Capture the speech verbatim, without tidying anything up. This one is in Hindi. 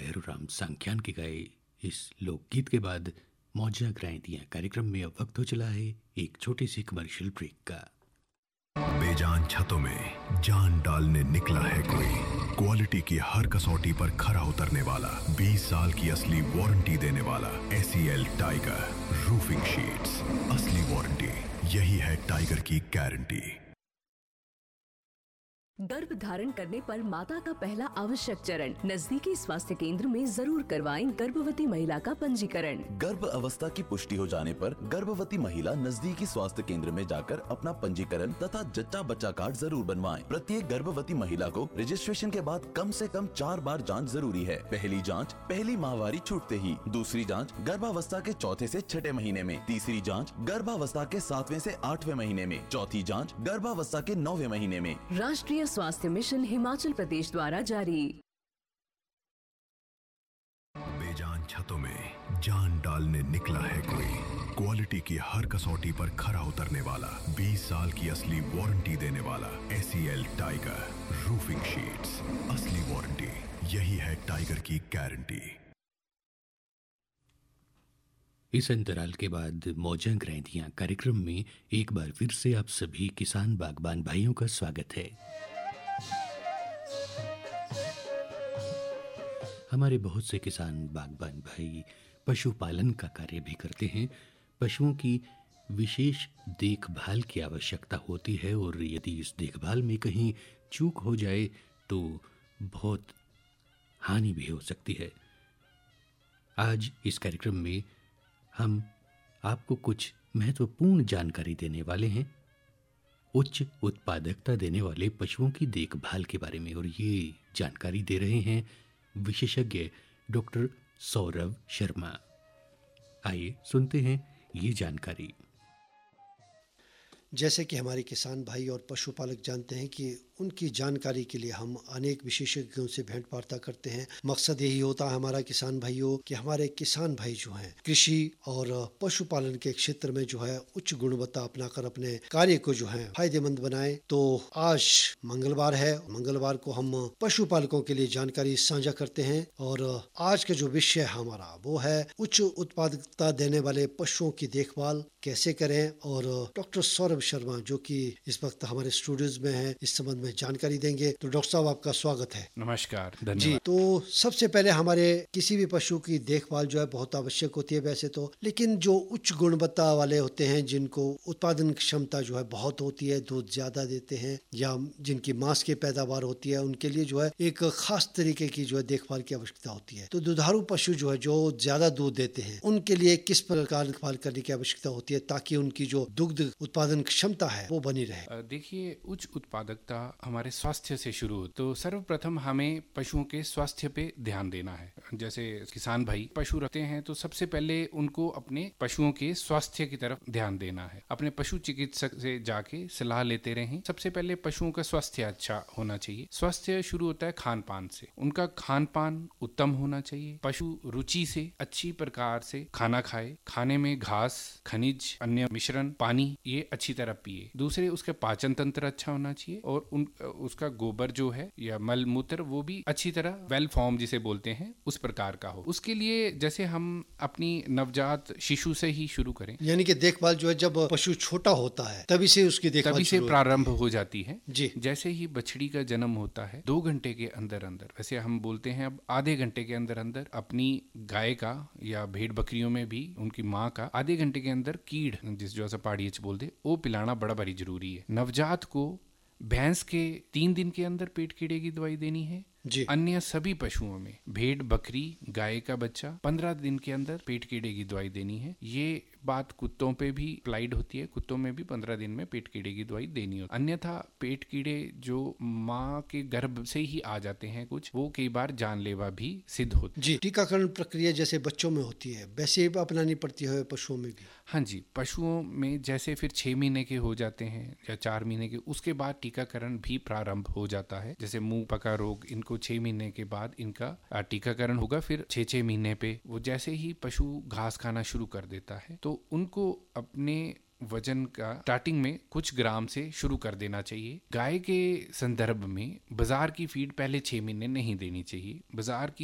भैरूराम सांख्यान के गाए इस लोकगीत के बाद मौजा ग्राएं दियां कार्यक्रम में अब वक्त हो चला है एक छोटी सी कमर्शियल ब्रेक का। बेजान छतों में जान डालने निकला है कोई, क्वालिटी की हर कसौटी पर खरा उतरने वाला, बीस साल की असली वारंटी देने वाला एसीएल टाइगर रूफिंग शीट्स, असली वारंटी, यही है टाइगर की गारंटी। गर्भ धारण करने पर माता का पहला आवश्यक चरण नजदीकी स्वास्थ्य केंद्र में जरूर करवाएं गर्भवती महिला का पंजीकरण। गर्भ अवस्था की पुष्टि हो जाने पर गर्भवती महिला नजदीकी स्वास्थ्य केंद्र में जाकर अपना पंजीकरण तथा जच्चा बच्चा कार्ड जरूर बनवाएं। प्रत्येक गर्भवती महिला को रजिस्ट्रेशन के बाद कम से कम चार बार जांच जरूरी है। पहली जांच पहली माहवारी छूटते ही, दूसरी जांच गर्भावस्था के चौथे से छठे महीने में, तीसरी जांच गर्भावस्था के सातवें से आठवें महीने में, चौथी जांच गर्भावस्था के नौवें महीने में। राष्ट्रीय स्वास्थ्य मिशन हिमाचल प्रदेश द्वारा जारी। बेजान छतों में जान डालने निकला है कोई, क्वालिटी की हर कसौटी पर खरा उतरने वाला, बीस साल की असली वारंटी देने वाला एसीएल टाइगर रूफिंग शीट्स, असली वारंटी, यही है टाइगर की गारंटी। इस अंतराल के बाद मौजा ग्राएं दियां कार्यक्रम में एक बार फिर से आप सभी किसान बागबान भाइयों का स्वागत है। हमारे बहुत से किसान बागबान भाई पशुपालन का कार्य भी करते हैं। पशुओं की विशेष देखभाल की आवश्यकता होती है और यदि इस देखभाल में कहीं चूक हो जाए तो बहुत हानि भी हो सकती है। आज इस कार्यक्रम में हम आपको कुछ महत्वपूर्ण जानकारी देने वाले हैं उच्च उत्पादकता देने वाले पशुओं की देखभाल के बारे में, और ये जानकारी दे रहे हैं विशेषज्ञ डॉक्टर सौरभ शर्मा। आइए सुनते हैं ये जानकारी। जैसे कि हमारे किसान भाई और पशुपालक जानते हैं कि उनकी जानकारी के लिए हम अनेक विशेषज्ञों से भेंट वार्ता करते हैं। मकसद यही होता है हमारा किसान भाइयों कि हमारे किसान भाई जो हैं कृषि और पशुपालन के क्षेत्र में जो है उच्च गुणवत्ता अपनाकर अपने कार्य को जो है फायदेमंद बनाएं। तो आज मंगलवार है, मंगलवार को हम पशुपालकों के लिए जानकारी साझा करते हैं और आज का जो विषय है हमारा वो है उच्च उत्पादकता देने वाले पशुओं की देखभाल कैसे करें। और डॉक्टर सौरभ शर्मा जो कि इस वक्त हमारे स्टूडियोज में हैं इस संबंध में जानकारी देंगे। तो डॉक्टर साहब आपका स्वागत है। नमस्कार, धन्यवाद जी। तो सबसे पहले हमारे किसी भी पशु की देखभाल जो है बहुत आवश्यक होती है वैसे तो, लेकिन जो उच्च गुणवत्ता वाले होते हैं जिनको उत्पादन क्षमता जो है बहुत होती है, दूध ज्यादा देते हैं या जिनकी मांस की पैदावार होती है, उनके लिए जो है एक खास तरीके की जो है देखभाल की आवश्यकता होती है। तो दुधारू पशु जो है जो ज्यादा दूध देते हैं उनके लिए किस प्रकार देखभाल करने की आवश्यकता होती है ताकि उनकी जो दुग्ध उत्पादन क्षमता है वो बनी रहे। देखिए, उच्च उत्पादकता हमारे स्वास्थ्य से शुरू हो तो सर्वप्रथम हमें पशुओं के स्वास्थ्य पे ध्यान देना है। जैसे किसान भाई पशु रखते हैं तो सबसे पहले उनको अपने पशुओं के स्वास्थ्य की तरफ ध्यान देना है। अपने पशु चिकित्सक से जाके सलाह लेते रहें। सबसे पहले पशुओं का स्वास्थ्य अच्छा होना चाहिए। स्वास्थ्य शुरू होता है खान पान से। उनका खान पान उत्तम होना चाहिए। पशु रुचि से अच्छी प्रकार से खाना खाए। खाने में घास, खनिज, अन्य मिश्रण, पानी ये अच्छी तरह पिए। दूसरे, उसका पाचन तंत्र अच्छा होना चाहिए और उन उसका गोबर जो है या मल मूत्र वो भी अच्छी तरह वेल फॉर्म जिसे बोलते हैं उस प्रकार का हो। उसके लिए जैसे हम अपनी नवजात शिशु से ही शुरू करें, यानी कि देखभाल जो है जब पशु छोटा होता है तभी से उसकी देखभाल तभी से प्रारंभ हो जाती है जी। जैसे ही बछड़ी का जन्म होता है दो घंटे के अंदर अंदर, वैसे हम बोलते हैं अब आधे घंटे के अंदर अंदर अपनी गाय का या भेड़ बकरियों में भी उनकी माँ का आधे घंटे के अंदर कीड़ जिस जो ऐसा पहाड़ी बोलते वो पिलाना बड़ा भारी जरूरी है। नवजात को भैंस के तीन दिन के अंदर पेट कीड़े की दवाई देनी है जी। अन्य सभी पशुओं में भेड़, बकरी, गाय का बच्चा पंद्रह दिन के अंदर पेट कीड़े की दवाई देनी है। ये बात कुत्तों पे भी अप्लाइड होती है। कुत्तों में भी पंद्रह दिन में पेट कीड़े की दवाई देनी होती है। अन्यथा पेट कीड़े जो माँ के गर्भ से ही आ जाते हैं कुछ, वो कई बार जानलेवा भी सिद्ध होते जी। टीकाकरण प्रक्रिया जैसे बच्चों में होती है वैसे ही अपनानी पड़ती है पशुओं में भी। हाँ जी, पशुओं में जैसे फिर छह महीने के हो जाते हैं या चार महीने के, उसके बाद टीकाकरण भी प्रारंभ हो जाता है। जैसे मुंह पका रोग, इनको छह महीने के बाद इनका टीकाकरण होगा। फिर छह छह महीने पे वो जैसे ही पशु घास खाना शुरू कर देता है तो उनको अपने वजन का स्टार्टिंग में कुछ ग्राम से शुरू कर देना चाहिए। गाय के संदर्भ में बाजार की फीड पहले छह महीने नहीं देनी चाहिए। बाजार की